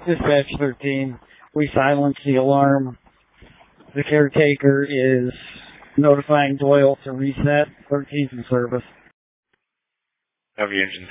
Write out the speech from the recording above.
Dispatch 13, we silenced the alarm. The caretaker is notifying Doyle to reset. 13's in service. Have your engine